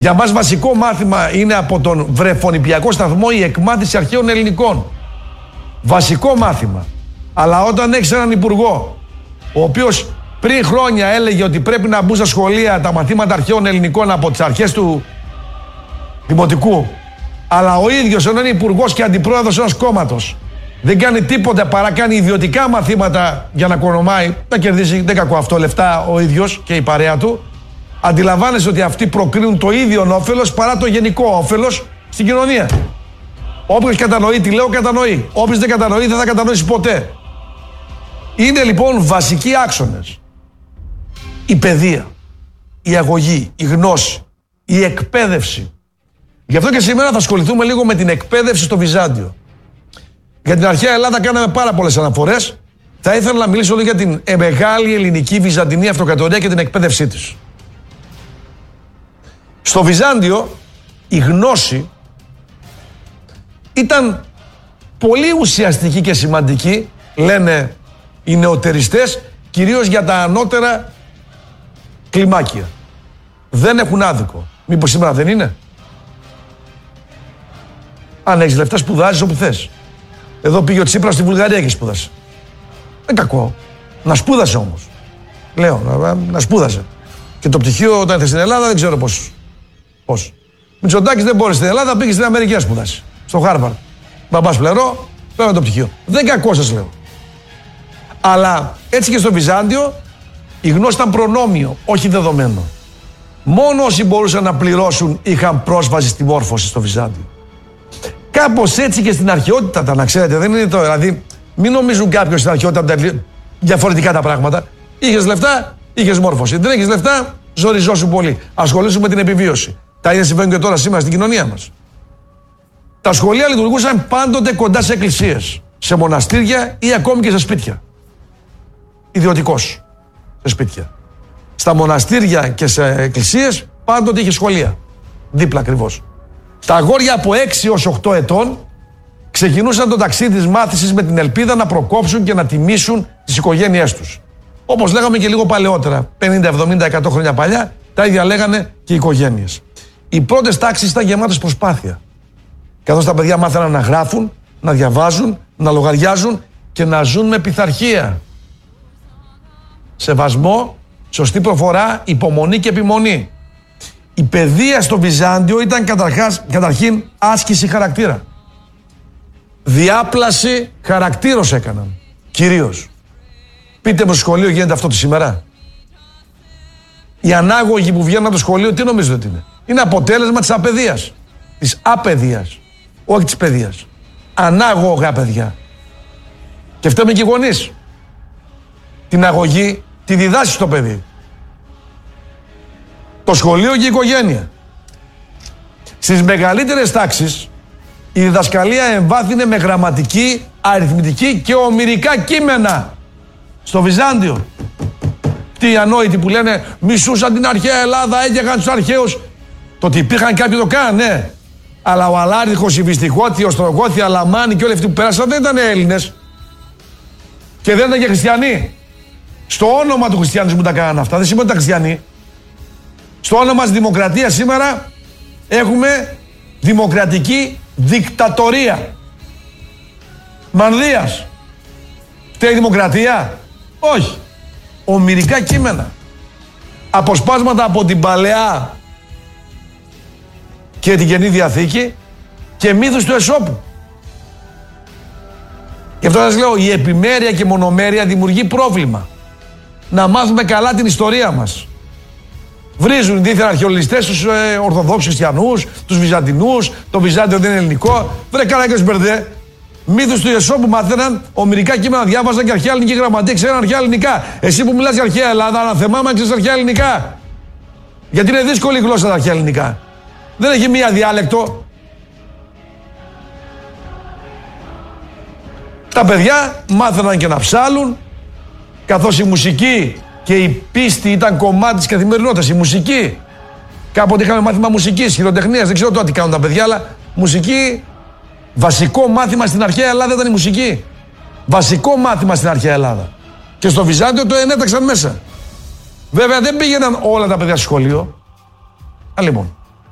Για μας βασικό μάθημα είναι από τον βρεφονιπιακό σταθμό η εκμάθηση αρχαίων ελληνικών. Βασικό μάθημα. Αλλά όταν έχεις έναν υπουργό, ο οποίος πριν χρόνια έλεγε ότι πρέπει να μπουν στα σχολεία τα μαθήματα αρχαίων ελληνικών από τις αρχές του δημοτικού, αλλά ο ίδιος ενώ είναι υπουργός και αντιπρόεδρος ενός κόμματος δεν κάνει τίποτα παρά κάνει ιδιωτικά μαθήματα για να κονομάει, να κερδίσει, δεν κακό αυτό, λεφτά ο ίδιος και η παρέα του, αντιλαμβάνεσαι ότι αυτοί προκρίνουν το ίδιο όφελος παρά το γενικό όφελος στην κοινωνία. Όποιος κατανοεί τι λέω, κατανοεί. Όποιος δεν κατανοεί, δεν θα κατανοήσει ποτέ. Είναι λοιπόν βασικοί άξονες. Η παιδεία, η αγωγή, η γνώση, η εκπαίδευση. Γι' αυτό και σήμερα θα ασχοληθούμε λίγο με την εκπαίδευση στο Βυζάντιο. Για την αρχαία Ελλάδα κάναμε πάρα πολλές αναφορές. Θα ήθελα να μιλήσω λίγο για την μεγάλη ελληνική βυζαντινή αυτοκρατορία και την εκπαίδευσή της. Στο Βυζάντιο η γνώση ήταν πολύ ουσιαστική και σημαντική, λένε οι νεοτεριστές, κυρίως για τα ανώτερα κλιμάκια. Δεν έχουν άδικο. Μήπως σήμερα δεν είναι? Αν έχεις λεφτά σπουδάζεις όπου θες. Εδώ πήγε ο Τσίπρας στη Βουλγαρία και σπούδασε. Δεν κακό. Να σπούδασε όμως. Λέω, να σπούδασε. Και το πτυχίο όταν ήρθε στην Ελλάδα δεν ξέρω πώς. Μητσοτάκης δεν μπορεί στην Ελλάδα, πήγε στην Αμερική να σπουδάσει. Στο Χάρβαρντ. Μπαμπάς πλερό, παίρνω το πτυχίο. Δεν κακό σας λέω. Αλλά έτσι και στο Βυζάντιο η γνώση ήταν προνόμιο, όχι δεδομένο. Μόνο όσοι μπορούσαν να πληρώσουν είχαν πρόσβαση στη μόρφωση στο Βυζάντιο. Κάπως έτσι και στην αρχαιότητα τα να ξέρετε, δεν είναι το. Δηλαδή, μην νομίζουν κάποιοι στην αρχαιότητα διαφορετικά τα πράγματα. Είχες λεφτά, είχες μόρφωση. Δεν έχεις λεφτά, ζοριζόσου πολύ. Ασχολήσου με την επιβίωση. Τα ίδια συμβαίνουν και τώρα σήμερα στην κοινωνία μας. Τα σχολεία λειτουργούσαν πάντοτε κοντά σε εκκλησίες, σε μοναστήρια ή ακόμη και σε σπίτια. Ιδιωτικώς. Σε σπίτια. Στα μοναστήρια και σε εκκλησίες πάντοτε είχε σχολεία. Δίπλα ακριβώς. Τα αγόρια από 6 έως 8 ετών ξεκινούσαν το ταξίδι της μάθησης με την ελπίδα να προκόψουν και να τιμήσουν τις οικογένειές τους. Όπως λέγαμε και λίγο παλαιότερα, 50, 70, 100 χρόνια παλιά, τα ίδια λέγανε και οι οικογένειες. Οι πρώτες τάξεις ήταν γεμάτες προσπάθεια. Καθώς τα παιδιά μάθαιναν να γράφουν, να διαβάζουν, να λογαριάζουν και να ζουν με πειθαρχία. Σεβασμό, σωστή προφορά, υπομονή και επιμονή. Η παιδεία στο Βυζάντιο ήταν καταρχήν άσκηση χαρακτήρα. Διάπλαση χαρακτήρος έκαναν. Κυρίως. Πείτε μου, στο σχολείο γίνεται αυτό τη σήμερα? Οι ανάγωγοι που βγαίνουν από το σχολείο, τι νομίζετε ότι είναι? Είναι αποτέλεσμα της απαιδείας. Της απαιδείας. Όχι της παιδείας. Ανάγωγα παιδιά. Και φταίμε και οι γονείς. Την αγωγή τη διδάσκει στο παιδί. Το σχολείο και η οικογένεια. Στις μεγαλύτερες τάξεις η διδασκαλία εμβάθυνε με γραμματική, αριθμητική και ομηρικά κείμενα. Στο Βυζάντιο. Τι οι ανόητοι που λένε μισούσαν την αρχαία Ελλάδα, έγεγαν τους αρχαίους. Το ότι υπήρχαν κάποιοι το κάνουν, ναι. Αλλά ο Αλάριχος, η Βυστιχώτη, ο Στρογώθη, η Αλαμάνη και όλοι αυτοί που πέρασαν δεν ήταν Έλληνες. Και δεν ήταν και χριστιανοί. Στο όνομα του χριστιανισμού τα κάνανε αυτά. Δεν σημαίνει ότι ήταν χριστιανοί. Στο όνομα της δημοκρατίας σήμερα έχουμε δημοκρατική δικτατορία. Μανδύας. Φταίει η δημοκρατία? Όχι. Ομηρικά κείμενα. Αποσπάσματα από την Παλαιά και την Καινή Διαθήκη και μύθους του Εσώπου. Γι' αυτό σας λέω, η επιμέρεια και μονομέρεια δημιουργεί πρόβλημα. Να μάθουμε καλά την ιστορία μας. Βρίζουν οι δίθεν αρχαιολογιστές τους Ορθοδόξους χριστιανούς, τους Βυζαντινούς, το Βυζάντιο δεν είναι ελληνικό. Βρε καλά και μπερδέ. Μύθους του Εσώπου μάθαιναν, ομηρικά κείμενα διάβαζαν και αρχαία ελληνική γραμματεία, ξέραν αρχαία ελληνικά. Εσύ που μιλάς για αρχαία Ελλάδα, αναθεμάμαι να ξέρεις αρχαία ελληνικά. Γιατί είναι δύσκολη η γλώσσα τα αρχαία ελληνικά. Δεν έχει μία διάλεκτο. Τα παιδιά μάθαιναν και να ψάλουν, καθώς η μουσική και η πίστη ήταν κομμάτι της καθημερινότητας. Η μουσική. Κάποτε είχαμε μάθημα μουσικής, χειροτεχνίας, δεν ξέρω τώρα τι κάνουν τα παιδιά, αλλά μουσική. Βασικό μάθημα στην αρχαία Ελλάδα ήταν η μουσική. Βασικό μάθημα στην αρχαία Ελλάδα. Και στο Βυζάντιο το ενέταξαν μέσα. Βέβαια δεν πήγαιναν όλα τα παιδιά στο σχολείο. Λοιπόν.